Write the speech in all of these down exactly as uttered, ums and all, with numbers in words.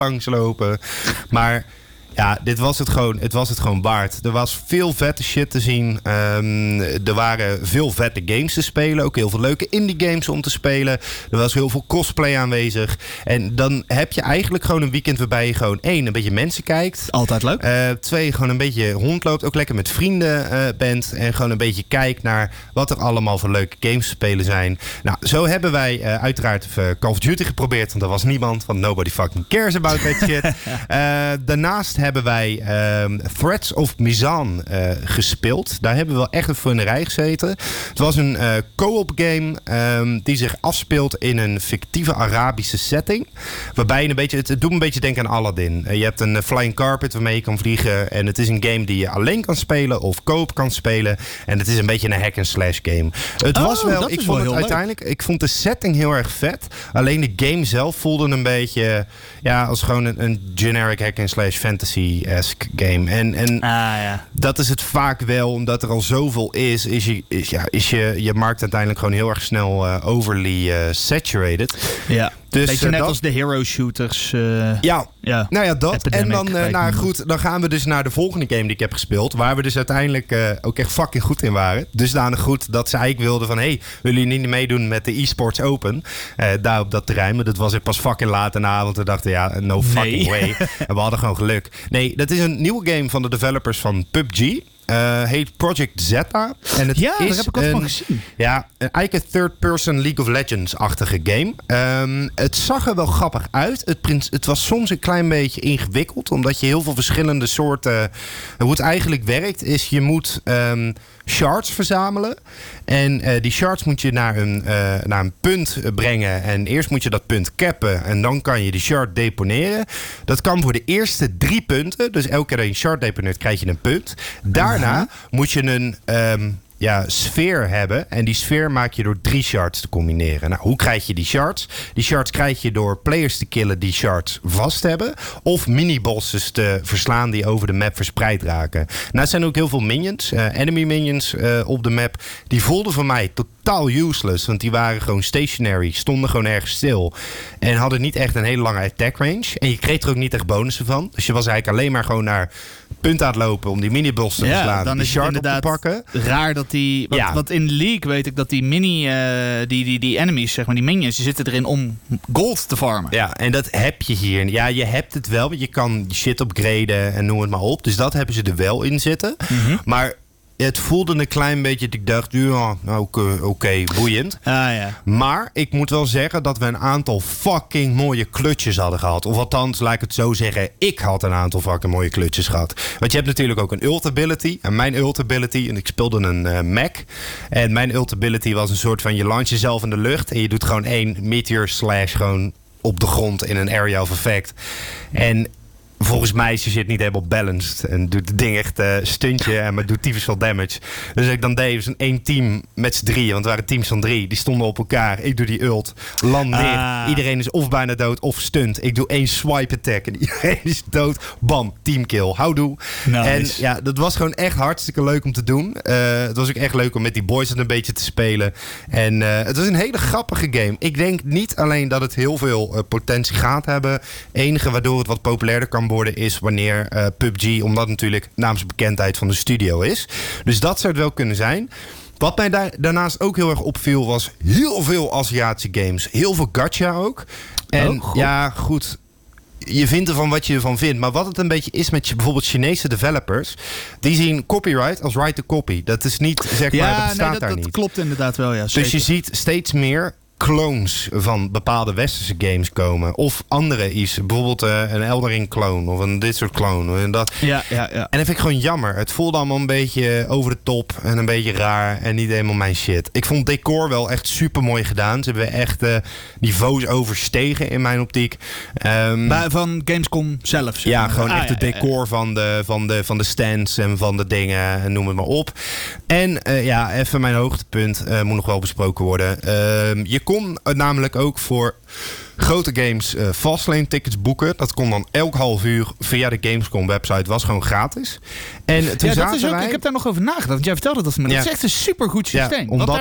langslopen. Maar ja, dit was het gewoon, het was het gewoon waard. Er was veel vette shit te zien. Um, er waren veel vette games te spelen. Ook heel veel leuke indie games om te spelen. Er was heel veel cosplay aanwezig. En dan heb je eigenlijk gewoon een weekend waarbij je gewoon één, een beetje mensen kijkt. Altijd leuk. Uh, twee, gewoon een beetje rondloopt. Ook lekker met vrienden uh, bent. En gewoon een beetje kijkt naar wat er allemaal voor leuke games te spelen zijn. Nou, zo hebben wij uh, uiteraard uh, Call of Duty geprobeerd. Want er was niemand. Want nobody fucking cares about that shit. uh, daarnaast hebben wij um, Threads of Mizan uh, gespeeld. Daar hebben we wel echt voor in de rij gezeten. Het was een uh, co-op game um, die zich afspeelt in een fictieve Arabische setting. Waarbij je een beetje, het, het doet me een beetje denken aan Aladdin. Uh, je hebt een uh, flying carpet waarmee je kan vliegen. En het is een game die je alleen kan spelen of co-op kan spelen. En het is een beetje een hack-and-slash game. Het oh, was wel, ik vond wel het uiteindelijk, ik vond de setting heel erg vet. Alleen de game zelf voelde een beetje, ja, als gewoon een, een generic hack-and-slash fantasy-esque game. En, en ah, ja. dat is het vaak wel, omdat er al zoveel is, is je, is, ja, is je, je markt uiteindelijk gewoon heel erg snel uh, overly uh, saturated. Ja. Dus, beetje uh, net dat, als de hero shooters. Uh, ja, ja, nou ja, dat. Epidemic, en dan, uh, nou goed, dan gaan we dus naar de volgende game die ik heb gespeeld. Waar we dus uiteindelijk uh, ook echt fucking goed in waren. Dusdanig goed dat ze eigenlijk wilden van, hey, willen jullie niet meedoen met de eSports Open? Uh, daar op dat terrein. Maar dat was er pas fucking laat in de avond. We dachten, ja, no fucking nee. way. En we hadden gewoon geluk. Nee, dat is een nieuwe game van de developers van P U B G. Uh, heet Project Zeta. En het ja, is daar heb ik wat een, van gezien. Ja, eigenlijk een third-person League of Legends-achtige game. Um, het zag er wel grappig uit. Het, prins, het was soms een klein beetje ingewikkeld. Omdat je heel veel verschillende soorten... Hoe het eigenlijk werkt is, je moet... Um, shards verzamelen. En uh, die shards moet je naar een, uh, naar een punt brengen. En eerst moet je dat punt cappen. En dan kan je die shard deponeren. Dat kan voor de eerste drie punten. Dus elke keer dat je een shard deponeert, krijg je een punt. Daarna uh-huh. moet je een... Um, ja, sfeer hebben. En die sfeer maak je door drie shards te combineren. Nou, hoe krijg je die shards? Die shards krijg je door players te killen die shards vast hebben. Of mini-bosses te verslaan die over de map verspreid raken. Nou, er zijn ook heel veel minions. Uh, enemy minions uh, op de map. Die voelden voor mij totaal useless. Want die waren gewoon stationary. Stonden gewoon ergens stil. En hadden niet echt een hele lange attack range. En je kreeg er ook niet echt bonussen van. Dus je was eigenlijk alleen maar gewoon naar punt aan het lopen om die mini-boss te verslaan. Ja, dan die is het inderdaad op te pakken. Raar dat die... Want, ja. want in League weet ik dat die mini... Uh, die, die, die enemies, zeg maar, die minions, die zitten erin om gold te farmen. Ja, en dat heb je hier. Ja, je hebt het wel. Je kan shit upgraden en noem het maar op. Dus dat hebben ze er wel in zitten. Mm-hmm. Maar het voelde een klein beetje dat ik dacht, ja, oké, okay, okay, boeiend. Ah, ja. Maar ik moet wel zeggen dat we een aantal fucking mooie klutjes hadden gehad. Of althans, laat ik het zo zeggen, ik had een aantal fucking mooie klutjes gehad. Want je hebt natuurlijk ook een ult ability. En mijn ult ability, en ik speelde een uh, Mac. En mijn ult ability was een soort van, je launch jezelf in de lucht. En je doet gewoon één meteor slash gewoon op de grond in een area of effect. En volgens mij is je shit niet helemaal balanced. En doet het ding echt uh, stuntje en maar doet tyfus veel damage. Dus ik dan deed, was een één team met z'n drieën. Want het waren teams van drie. Die stonden op elkaar. Ik doe die ult. Land neer. Ah. Iedereen is of bijna dood of stunt. Ik doe één swipe attack. En iedereen is dood. Bam. Teamkill. Houdoe. Nice. En ja, dat was gewoon echt hartstikke leuk om te doen. Uh, het was ook echt leuk om met die boys het een beetje te spelen. En uh, het was een hele grappige game. Ik denk niet alleen dat het heel veel uh, potentie gaat hebben. Enige waardoor het wat populairder kan worden is wanneer uh, P U B G, omdat natuurlijk namens bekendheid van de studio is. Dus dat zou het wel kunnen zijn. Wat mij daar, daarnaast ook heel erg opviel was heel veel Aziatische games. Heel veel gacha ook. En oh, goed. ja, goed. Je vindt ervan wat je ervan vindt. Maar wat het een beetje is met je, bijvoorbeeld Chinese developers. Die zien copyright als right to copy. Dat is niet, zeg ja, maar, dat bestaat nee, dat, daar dat niet. Dat klopt inderdaad wel, ja. Zeker. Dus je ziet steeds meer clones van bepaalde westerse games komen. Of andere iets. Bijvoorbeeld uh, een Elden Ring clone. Of een dit soort clone. En dat. Ja, ja, ja. En dat vind ik gewoon jammer. Het voelde allemaal een beetje over de top. En een beetje raar. En niet helemaal mijn shit. Ik vond het decor wel echt super mooi gedaan. Ze hebben echt uh, niveaus overstegen in mijn optiek. Um, Bij, van Gamescom zelf. Zeg ja, maar. gewoon ah, echt ja, het decor ja, ja. Van, de, van, de, van de stands en van de dingen. En noem het maar op. En uh, ja, even mijn hoogtepunt. Uh, moet nog wel besproken worden. Uh, je kon uh, namelijk ook voor grote games uh, Fastlane tickets boeken. Dat kon dan elk half uur via de Gamescom website. Was gewoon gratis. En toen ja, zaten dat is ook, wij... ik heb daar nog over nagedacht. Want jij vertelde dat, maar ja. dat is echt een supergoed systeem. Ja, omdat Want daarmee het...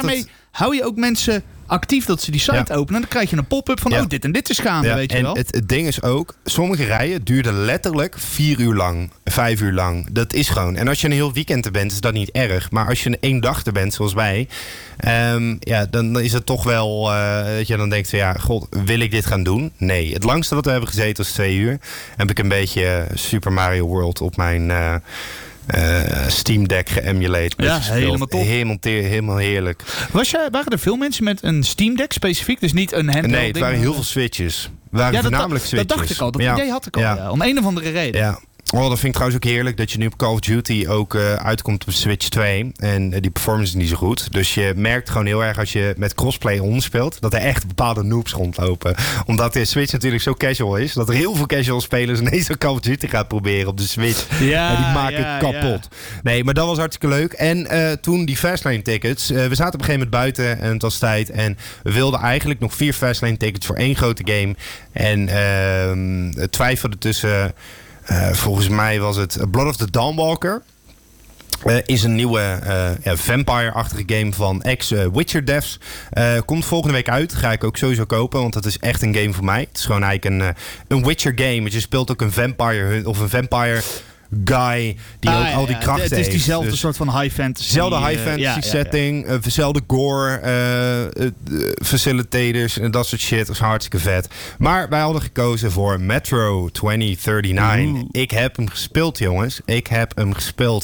hou je ook mensen actief dat ze die site ja. openen. En dan krijg je een pop-up van, ja. oh, dit en dit is gaande, ja. weet je en wel. Het, het ding is ook, sommige rijen duurden letterlijk vier uur lang, vijf uur lang. Dat is gewoon. En als je een heel weekend er bent, is dat niet erg. Maar als je een één dag er bent, zoals wij, um, ja, dan is het toch wel, uh, dat je dan denkt, van, ja, god, wil ik dit gaan doen? Nee. Het langste wat we hebben gezeten was twee uur. Heb ik een beetje Super Mario World op mijn Uh, Uh, Steam Deck geëmulate. Ja, helemaal top. Helemaal, helemaal heerlijk. Was jij, waren er veel mensen met een Steam Deck specifiek? Dus niet een handheld? Nee, het waren ding? heel veel switches. Het waren ja, voornamelijk dat, switches. Dat dacht ik al. Dat ja. idee had ik al. Ja. Ja, om een of andere reden. Ja. Oh, dat vind ik trouwens ook heerlijk dat je nu op Call of Duty ook uh, uitkomt op Switch twee. En uh, die performance is niet zo goed. Dus je merkt gewoon heel erg als je met crossplay speelt, dat er echt bepaalde noobs rondlopen. Omdat de Switch natuurlijk zo casual is, dat er heel veel casual spelers ineens een Call of Duty gaat proberen op de Switch. Ja, uh, die maken ja, kapot. Ja. Nee, maar dat was hartstikke leuk. En uh, toen die Fastlane tickets. Uh, we zaten op een gegeven moment buiten en het was tijd. En we wilden eigenlijk nog vier Fastlane tickets voor één grote game. En uh, het twijfelde tussen Uh, volgens mij was het Blood of the Dawnwalker. Uh, is een nieuwe uh, ja, vampire-achtige game van ex-Witcher devs. Uh, komt volgende week uit. Ga ik ook sowieso kopen, want dat is echt een game voor mij. Het is gewoon eigenlijk een, uh, een Witcher game. Want je speelt ook een vampire of een vampire guy die ah, ook ja, al die krachten heeft. Het is diezelfde dus soort van high fantasy. Dezelfde high fantasy uh, ja, setting. Ja, ja. Dezelfde gore uh, uh, facilitators en dat soort shit. Dat is hartstikke vet. Maar wij hadden gekozen voor Metro twintig negenendertig. Oeh. Ik heb hem gespeeld, jongens. Ik heb hem gespeeld.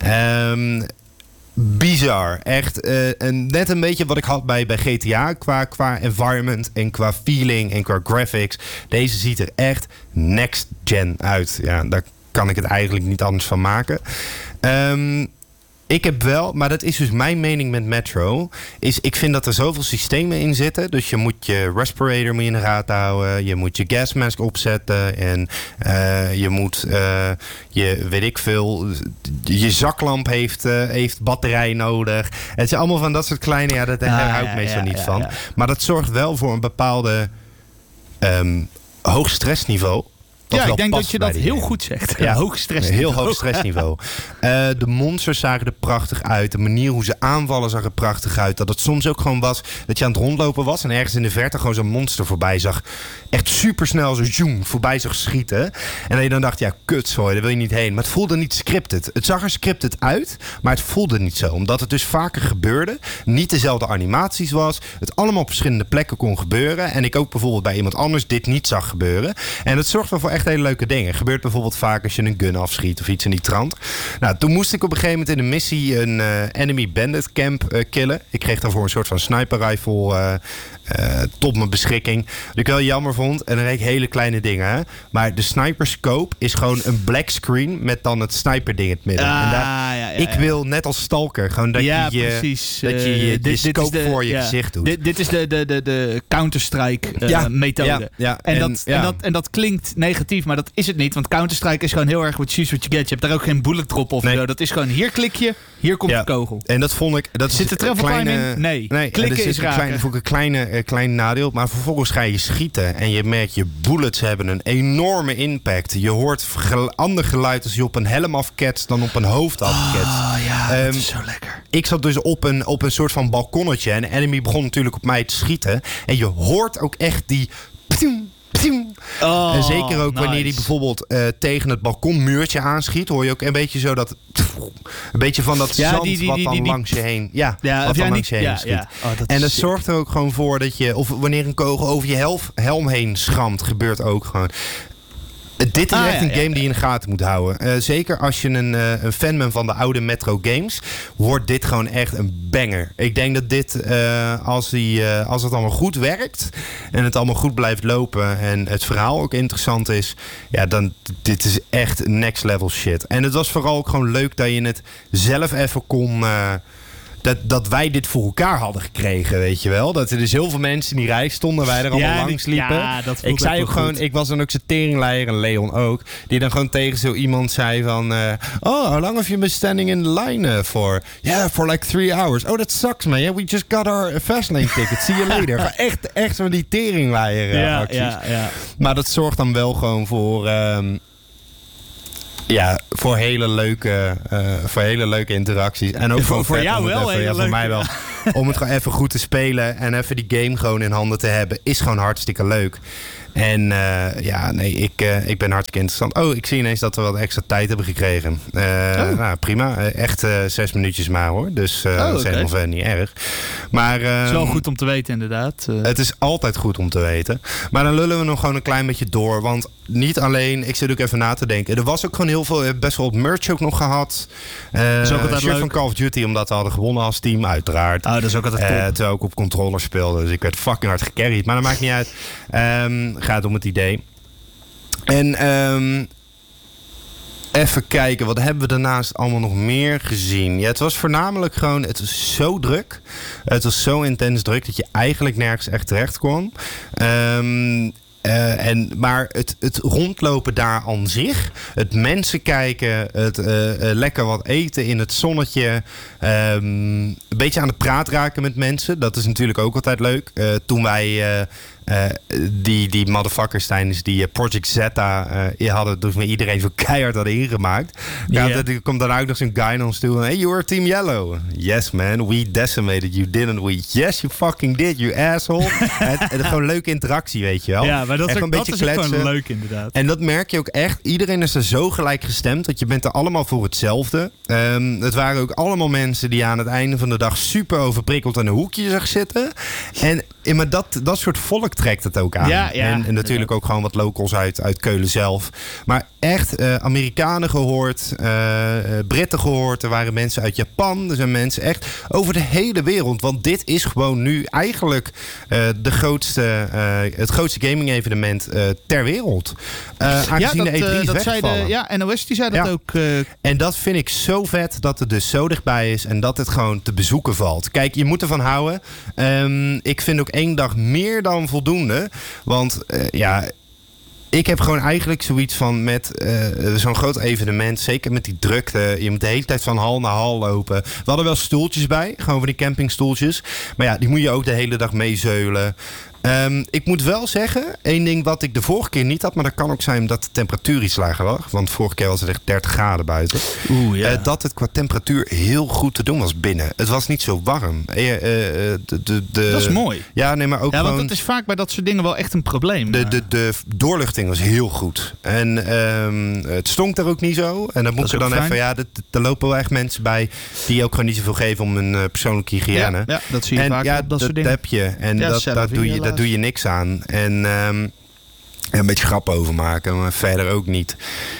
Um, Bizar. Echt uh, een, net een beetje wat ik had bij, bij G T A qua, qua environment en qua feeling en qua graphics. Deze ziet er echt next gen uit. Ja, daar kan ik het eigenlijk niet anders van maken. Um, ik heb wel, maar dat is dus mijn mening met Metro, is ik vind dat er zoveel systemen in zitten. Dus je moet je respirator moet je in de gaten houden. Je moet je gasmask opzetten. En uh, je moet uh, je, weet ik veel, je zaklamp heeft, uh, heeft batterij nodig. Het is allemaal van dat soort kleine, ja, dat, daar ah, hou ik ja, meestal ja, niet ja, van. Ja. Maar dat zorgt wel voor een bepaalde um, hoog stressniveau. Ja, ik denk dat je dat heel goed zegt. Ja, hoog stressniveau. Heel hoog stressniveau. uh, de monsters zagen er prachtig uit. De manier hoe ze aanvallen zag er prachtig uit. Dat het soms ook gewoon was dat je aan het rondlopen was en ergens in de verte gewoon zo'n monster voorbij zag. Echt supersnel zo zoom, voorbij zag schieten. En dat je dan dacht, ja, kutzooi, daar wil je niet heen. Maar het voelde niet scripted. Het zag er scripted uit, maar het voelde niet zo. Omdat het dus vaker gebeurde. Niet dezelfde animaties was. Het allemaal op verschillende plekken kon gebeuren. En ik ook bijvoorbeeld bij iemand anders dit niet zag gebeuren. En het zorgt wel voor echt hele leuke dingen. Gebeurt bijvoorbeeld vaak als je een gun afschiet of iets in die trant. Nou, toen moest ik op een gegeven moment in een missie een uh, enemy bandit camp uh, killen. Ik kreeg daarvoor een soort van sniper rifle uh, uh, tot mijn beschikking. Wat ik wel jammer vond. En dan reed ik hele kleine dingen. Hè? Maar de sniper scope is gewoon een black screen met dan het sniper ding in het midden. Ah, en daar, ja, ja, ik ja. wil net als Stalker gewoon dat ja, je je, precies. dat je, je, je dit, scope dit de, voor je ja. gezicht doet. Dit, dit is de, de, de, de Counter-Strike uh, ja, methode. Ja, ja, en, en, dat, ja. en, dat, en dat klinkt negatief, maar dat is het niet. Want Counter-Strike is gewoon heel erg what you choose what you get. Je hebt daar ook geen bullet drop of nee. zo. Dat is gewoon hier klik je, hier komt ja. de kogel. En dat vond ik... Dat Zit er travel time in? Nee. nee Klikken is raken. raken. Klein, vond ik een kleine, uh, klein nadeel. Maar vervolgens ga je schieten en je merkt je bullets hebben een enorme impact. Je hoort gel- ander geluid als je op een helm afketst dan op een hoofd afketst. Oh ja, um, dat is zo lekker. Ik zat dus op een, op een soort van balkonnetje en de enemy begon natuurlijk op mij te schieten. En je hoort ook echt die... Oh, en zeker ook nice. Wanneer die bijvoorbeeld uh, tegen het balkonmuurtje aanschiet, hoor je ook een beetje zo dat een beetje van dat ja, zand die, die, wat die, dan die, die, langs je heen, ja, ja wat dan ja, langs je heen ja, schiet. Ja. Oh, dat en dat sick. zorgt er ook gewoon voor dat je, of wanneer een kogel over je helf, helm heen schramt, gebeurt ook gewoon. Dit is ah, echt ja, een game ja, ja. die je in de gaten moet houden. Uh, zeker als je een, uh, een fan bent van de oude Metro games, wordt dit gewoon echt een banger. Ik denk dat dit, uh, als, die, uh, als het allemaal goed werkt en het allemaal goed blijft lopen en het verhaal ook interessant is, ja, dan dit is echt next level shit. En het was vooral ook gewoon leuk dat je het zelf even kon... Uh, Dat, dat wij dit voor elkaar hadden gekregen, weet je wel. Dat er dus heel veel mensen in die rij stonden, wij er allemaal ja, langs liepen. Ja, dat ik zei ook gewoon, goed. Ik was dan ook zijn teringleier en Leon ook, die dan gewoon tegen zo iemand zei van, uh, oh, how long have you been standing in the line uh, for? Yeah, for like three hours. Oh, that sucks, man. Yeah, we just got our Fastlane ticket. See you later. echt, echt zo die teringleier uh, ja, acties. Ja, ja. Maar dat zorgt dan wel gewoon voor... Um, Ja, voor hele leuke, uh, voor hele leuke interacties. En ook voor, voor jou wel. Even, ja, voor mij wel. om het gewoon even goed te spelen en even die game gewoon in handen te hebben, is gewoon hartstikke leuk. En uh, ja, nee, ik, uh, ik ben hartstikke interessant. Oh, ik zie ineens dat we wat extra tijd hebben gekregen. Uh, oh. Nou, prima. Uh, echt uh, zes minuutjes maar hoor. Dus uh, oh, okay. Dat is helemaal verder niet erg. Maar, uh, het is wel goed om te weten inderdaad. Uh. Het is altijd goed om te weten. Maar dan lullen we nog gewoon een klein beetje door. Want niet alleen, ik zit ook even na te denken. Er was ook gewoon heel veel, best wel wat merch ook nog gehad. Uh, is ook altijd shirt leuk. Van Call of Duty, omdat we hadden gewonnen als team, uiteraard. Oh, dat is ook altijd cool. Uh, terwijl ik op controller speelde. Dus ik werd fucking hard gecarried. Maar dat maakt niet uit. Um, gaat om het idee. En um, even kijken, wat hebben we daarnaast allemaal nog meer gezien? Ja, het was voornamelijk gewoon, het was zo druk. Het was zo intens druk dat je eigenlijk nergens echt terecht kwam. Um, Uh, en, maar het, het rondlopen daar aan zich, het mensen kijken, het uh, uh, lekker wat eten in het zonnetje, um, een beetje aan de praat raken met mensen, dat is natuurlijk ook altijd leuk. Uh, toen wij uh, uh, die, die motherfuckers tijdens die uh, Project Zeta uh, hadden, toen we iedereen zo keihard hadden ingemaakt. Yeah. Ja, er komt dan ook nog zo'n guy naar ons toe. Hey, you were Team Yellow. Yes man, we decimated you, didn't we? Yes, you fucking did, you asshole. het, het, gewoon leuke interactie, weet je wel. Ja, maar dat is, ook, een dat beetje is gewoon leuk inderdaad. En dat merk je ook echt. Iedereen is er zo gelijk gestemd, dat je bent er allemaal voor hetzelfde. Um, het waren ook allemaal mensen die aan het einde van de dag super overprikkeld aan een hoekje zag zitten. En maar dat, dat soort volk trekt het ook aan. Ja, ja, en, en natuurlijk ja. ook gewoon wat locals uit, uit Keulen zelf. Maar echt uh, Amerikanen gehoord, uh, uh, Britten gehoord. Er waren mensen uit Japan. Er zijn mensen echt over de hele wereld. Want dit is gewoon nu eigenlijk uh, de grootste, uh, het grootste gaming evenement uh, ter wereld. Uh, aangezien ja, dat, de E drie is dat zei de, ja, N O S die zei dat ja. ook. Uh... En dat vind ik zo vet dat het dus zo dichtbij is en dat het gewoon te bezoeken valt. Kijk, je moet ervan houden. Um, ik vind ook één dag meer dan voldoende. Want uh, ja... Ik heb gewoon eigenlijk zoiets van met uh, zo'n groot evenement, zeker met die drukte. Je moet de hele tijd van hal naar hal lopen. We hadden wel stoeltjes bij, gewoon van die campingstoeltjes. Maar ja, die moet je ook de hele dag meezeulen. Um, ik moet wel zeggen, één ding wat ik de vorige keer niet had, maar dat kan ook zijn dat de temperatuur iets lager was. Want vorige keer was het echt dertig graden buiten. Oeh, ja. uh, dat het qua temperatuur heel goed te doen was binnen. Het was niet zo warm. Uh, uh, de, de, de, dat is mooi. Ja, nee, maar ook ja, gewoon, want het is vaak bij dat soort dingen wel echt een probleem. De, de, de doorluchting was heel goed. En um, het stonk er ook niet zo. En dan moet er dan fijn. even, ja, er lopen wel echt mensen bij die ook gewoon niet zoveel geven om hun uh, persoonlijke hygiëne. Ja, ja, dat zie je en, vaak ja, op dat, dat soort dingen. heb je. En ja, dat, dat doe je. Daar doe je niks aan. En um, een beetje grap over maken, maar verder ook niet.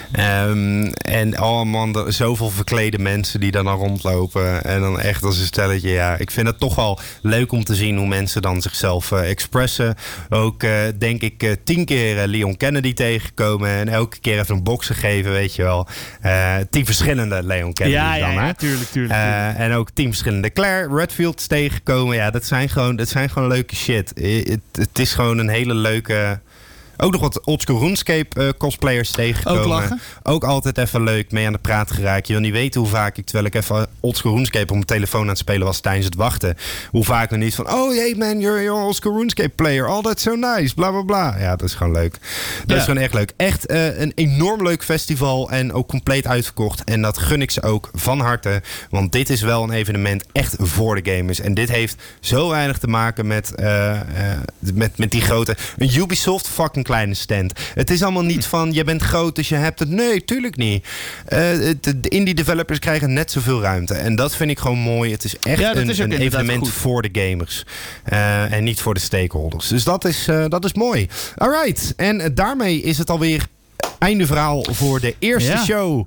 Um, en oh man, er, zoveel verklede mensen die dan al rondlopen. En dan echt als een stelletje. Ja, ik vind het toch wel leuk om te zien hoe mensen dan zichzelf uh, expressen. Ook uh, denk ik uh, tien keer uh, Leon Kennedy tegengekomen. En elke keer even een box gegeven, weet je wel. Uh, tien verschillende Leon Kennedy's ja, dan. Ja, hè? ja, tuurlijk, tuurlijk. Uh, en ook tien verschillende Claire Redfields tegengekomen. Ja, dat zijn gewoon, dat zijn gewoon leuke shit. Het, het is gewoon een hele leuke... Ook nog wat oldschool RuneScape uh, cosplayers tegengekomen. Ook lachen. Ook altijd even leuk, mee aan de praat geraakt. Je wil niet weten hoe vaak ik, terwijl ik even oldschool RuneScape op mijn telefoon aan het spelen was tijdens het wachten. Hoe vaak nog niet van, oh hey man, you're, you're oldschool RuneScape player. Oh, that's so nice, bla bla bla. Ja, dat is gewoon leuk. Dat ja. is gewoon echt leuk. Echt uh, een enorm leuk festival en ook compleet uitverkocht. En dat gun ik ze ook van harte. Want dit is wel een evenement echt voor de gamers. En dit heeft zo weinig te maken met, uh, uh, met, met die grote... Een Ubisoft fucking kleine stand. Het is allemaal niet van, je bent groot dus je hebt het. Nee, tuurlijk niet. Uh, de indie developers krijgen net zoveel ruimte. En dat vind ik gewoon mooi. Het is echt ja, een, is een evenement goed. Voor de gamers. Uh, en niet voor de stakeholders. Dus dat is, uh, dat is mooi. Alright. En uh, daarmee is het alweer einde verhaal voor de eerste ja. show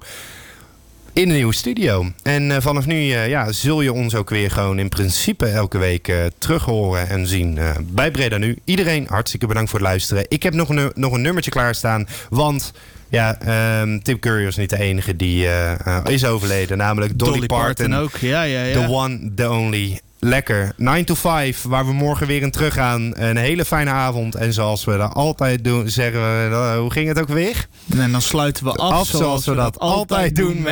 in een nieuwe studio. En uh, vanaf nu uh, ja, zul je ons ook weer gewoon in principe elke week uh, terug horen en zien uh, bij Breda Nu. Iedereen hartstikke bedankt voor het luisteren. Ik heb nog een, nog een nummertje klaarstaan, want ja, um, Tim Curry is niet de enige die uh, uh, is overleden. Namelijk Dolly, Dolly Parton. Parton ook, ja, ja, ja. The one, the only. Lekker. nine to five, waar we morgen weer in terug gaan. Een hele fijne avond. En zoals we dat altijd doen, zeggen we, uh, hoe ging het ook weer? En dan sluiten we af, af zoals, zoals we dat, dat altijd doen met...